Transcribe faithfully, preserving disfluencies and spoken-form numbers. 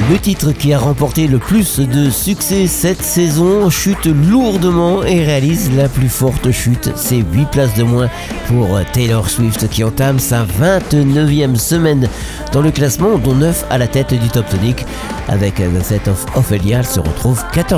Le titre qui a remporté le plus de succès cette saison chute lourdement et réalise la plus forte chute. C'est huit places de moins pour Taylor Swift qui entame sa vingt-neuvième semaine dans le classement, dont neuf à la tête du Top Tonic. Avec The Set of Ophelia, elle se retrouve quatorzième.